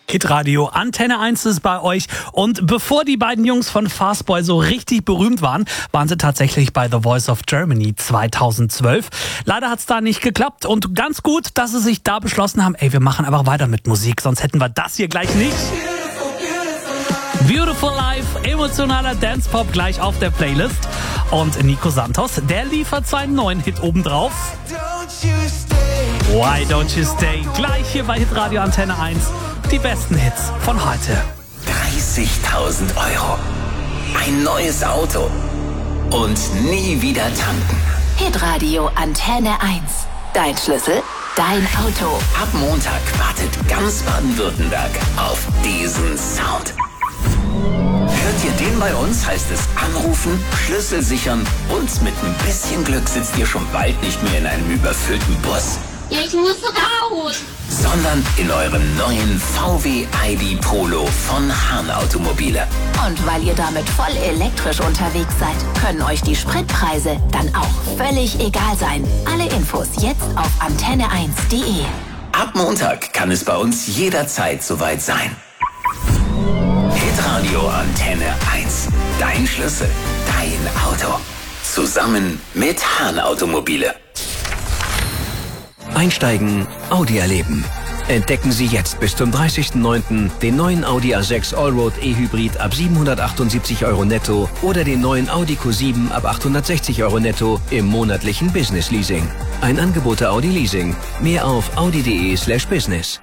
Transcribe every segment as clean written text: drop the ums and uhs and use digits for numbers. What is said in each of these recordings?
Hitradio Antenne 1 ist bei euch. Und bevor die beiden Jungs von Fastboy so richtig berühmt waren sie tatsächlich bei The Voice of Germany 2012. Leider hat es da nicht geklappt und ganz gut, dass sie sich da beschlossen haben, wir machen einfach weiter mit Musik, sonst hätten wir das hier gleich nicht. Beautiful Life, emotionaler Dance-Pop gleich auf der Playlist. Und Nico Santos, der liefert seinen neuen Hit obendrauf. Why Don't You Stay? Gleich hier bei Hitradio Antenne 1. Die besten Hits von heute. 30.000 €. Ein neues Auto. Und nie wieder tanken. Hitradio Antenne 1. Dein Schlüssel, dein Auto. Ab Montag wartet ganz Baden-Württemberg auf diesen Sound. Hört ihr den bei uns, heißt es anrufen, Schlüssel sichern und mit ein bisschen Glück sitzt ihr schon bald nicht mehr in einem überfüllten Bus. Ich muss raus! Sondern in eurem neuen VW ID Polo von Hahn Automobile. Und weil ihr damit voll elektrisch unterwegs seid, können euch die Spritpreise dann auch völlig egal sein. Alle Infos jetzt auf antenne1.de. Ab Montag kann es bei uns jederzeit soweit sein. Hitradio Antenne 1. Dein Schlüssel, dein Auto. Zusammen mit Hahn Automobile. Einsteigen, Audi erleben. Entdecken Sie jetzt bis zum 30.09. den neuen Audi A6 Allroad E-Hybrid ab 778 € netto oder den neuen Audi Q7 ab 860 € netto im monatlichen Business Leasing. Ein Angebot der Audi Leasing. Mehr auf audi.de/business.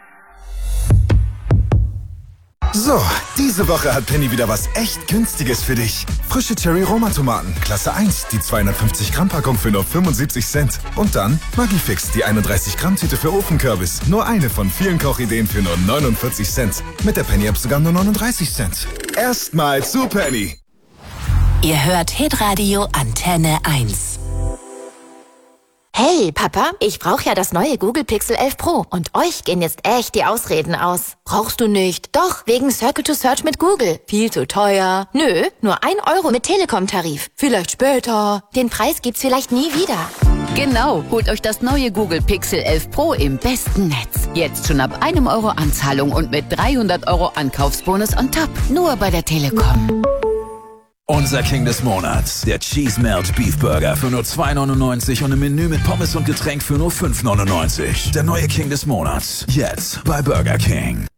So, diese Woche hat Penny wieder was echt Günstiges für dich. Frische Cherry-Roma-Tomaten, Klasse 1, die 250-Gramm-Packung für nur 75 Cent. Und dann Maggi-Fix, die 31-Gramm-Tüte für Ofenkürbis. Nur eine von vielen Kochideen für nur 49 Cent. Mit der Penny-App sogar nur 39 Cent. Erstmal zu Penny. Ihr hört Hitradio Antenne 1. Hey, Papa, ich brauche ja das neue Google Pixel 11 Pro. Und euch gehen jetzt echt die Ausreden aus. Brauchst du nicht? Doch, wegen Circle to Search mit Google. Viel zu teuer. Nö, nur 1 € mit Telekom-Tarif. Vielleicht später. Den Preis gibt's vielleicht nie wieder. Genau, holt euch das neue Google Pixel 11 Pro im besten Netz. Jetzt schon ab 1 € Anzahlung und mit 300 € Ankaufsbonus on top. Nur bei der Telekom. Unser King des Monats, der Cheese Melt Beef Burger für nur 2,99 € und im Menü mit Pommes und Getränk für nur 5,99 €. Der neue King des Monats, jetzt bei Burger King.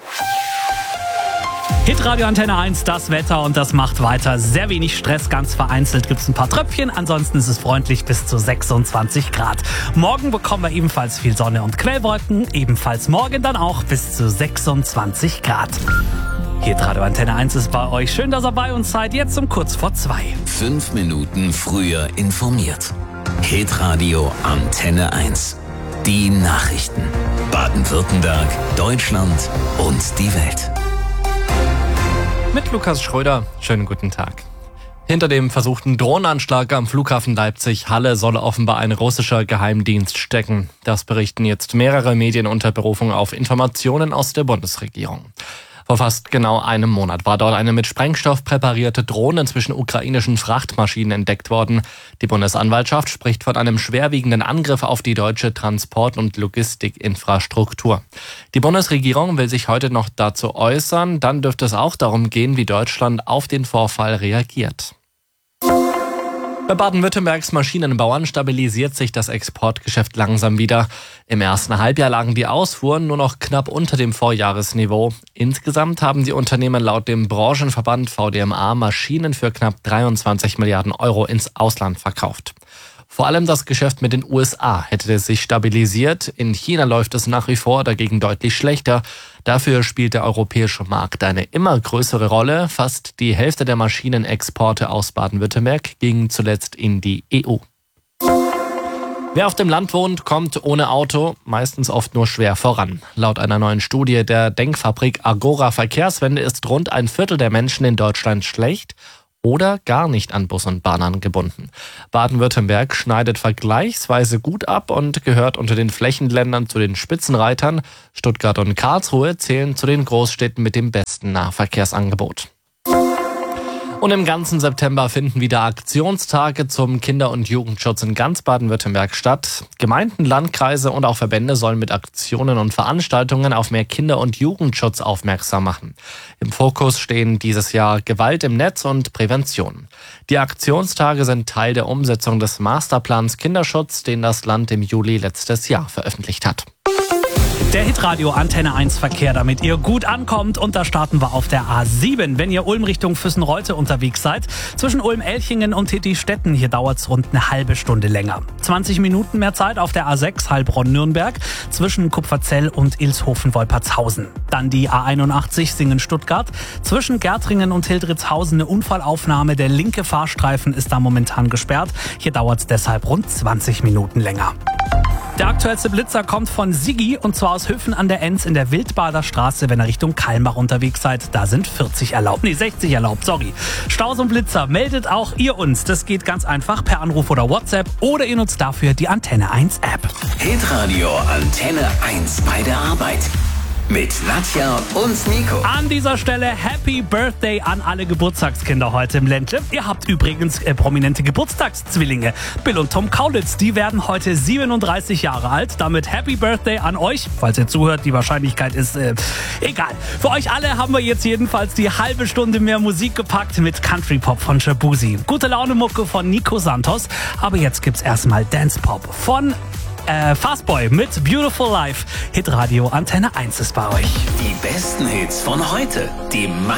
Hitradio Antenne 1, das Wetter und das macht weiter. Sehr wenig Stress, ganz vereinzelt gibt's ein paar Tröpfchen. Ansonsten ist es freundlich bis zu 26 Grad. Morgen bekommen wir ebenfalls viel Sonne und Quellwolken. Ebenfalls morgen dann auch bis zu 26 Grad. Hitradio Antenne 1 ist bei euch. Schön, dass ihr bei uns seid. Jetzt um kurz vor 2. 5 Minuten früher informiert. Hitradio Antenne 1. Die Nachrichten. Baden-Württemberg, Deutschland und die Welt. Mit Lukas Schröder. Schönen guten Tag. Hinter dem versuchten Drohnenanschlag am Flughafen Leipzig-Halle soll offenbar ein russischer Geheimdienst stecken. Das berichten jetzt mehrere Medien unter Berufung auf Informationen aus der Bundesregierung. Vor fast genau einem Monat war dort eine mit Sprengstoff präparierte Drohne zwischen ukrainischen Frachtmaschinen entdeckt worden. Die Bundesanwaltschaft spricht von einem schwerwiegenden Angriff auf die deutsche Transport- und Logistikinfrastruktur. Die Bundesregierung will sich heute noch dazu äußern. Dann dürfte es auch darum gehen, wie Deutschland auf den Vorfall reagiert. Bei Baden-Württembergs Maschinenbauern stabilisiert sich das Exportgeschäft langsam wieder. Im ersten Halbjahr lagen die Ausfuhren nur noch knapp unter dem Vorjahresniveau. Insgesamt haben die Unternehmen laut dem Branchenverband VDMA Maschinen für knapp 23 Milliarden € ins Ausland verkauft. Vor allem das Geschäft mit den USA hätte sich stabilisiert. In China läuft es nach wie vor dagegen deutlich schlechter. Dafür spielt der europäische Markt eine immer größere Rolle. Fast die Hälfte der Maschinenexporte aus Baden-Württemberg ging zuletzt in die EU. Wer auf dem Land wohnt, kommt ohne Auto meistens oft nur schwer voran. Laut einer neuen Studie der Denkfabrik Agora Verkehrswende ist rund ein Viertel der Menschen in Deutschland schlecht oder gar nicht an Bus und Bahn angebunden. Baden-Württemberg schneidet vergleichsweise gut ab und gehört unter den Flächenländern zu den Spitzenreitern. Stuttgart und Karlsruhe zählen zu den Großstädten mit dem besten Nahverkehrsangebot. Und im ganzen September finden wieder Aktionstage zum Kinder- und Jugendschutz in ganz Baden-Württemberg statt. Gemeinden, Landkreise und auch Verbände sollen mit Aktionen und Veranstaltungen auf mehr Kinder- und Jugendschutz aufmerksam machen. Im Fokus stehen dieses Jahr Gewalt im Netz und Prävention. Die Aktionstage sind Teil der Umsetzung des Masterplans Kinderschutz, den das Land im Juli letztes Jahr veröffentlicht hat. Der Hitradio Antenne 1 Verkehr, damit ihr gut ankommt. Und da starten wir auf der A7. Wenn ihr Ulm Richtung Füssenreute unterwegs seid, zwischen Ulm-Elchingen und Tettistetten, hier dauert es rund eine halbe Stunde länger. 20 Minuten mehr Zeit auf der A6 Heilbronn-Nürnberg, zwischen Kupferzell und Ilshofen-Wolpertshausen. Dann die A81 Singen-Stuttgart, zwischen Gärtringen und Hildritzhausen eine Unfallaufnahme. Der linke Fahrstreifen ist da momentan gesperrt. Hier dauert es deshalb rund 20 Minuten länger. Der aktuellste Blitzer kommt von Siggi und zwar aus Höfen an der Enz in der Wildbader Straße, wenn ihr Richtung Kalmbach unterwegs seid. Da sind 60 erlaubt, sorry. Staus und Blitzer, meldet auch ihr uns. Das geht ganz einfach per Anruf oder WhatsApp oder ihr nutzt dafür die Antenne 1 App. Hitradio Antenne 1 bei der Arbeit. Mit Nadja und Nico. An dieser Stelle Happy Birthday an alle Geburtstagskinder heute im Ländle. Ihr habt übrigens prominente Geburtstagszwillinge. Bill und Tom Kaulitz, die werden heute 37 Jahre alt. Damit Happy Birthday an euch. Falls ihr zuhört, die Wahrscheinlichkeit ist egal. Für euch alle haben wir jetzt jedenfalls die halbe Stunde mehr Musik gepackt mit Country Pop von Shabuzi. Gute Laune Mucke von Nico Santos. Aber jetzt gibt's erstmal Dance Pop von Fastboy mit Beautiful Life. Hitradio Antenne 1 ist bei euch. Die besten Hits von heute. Die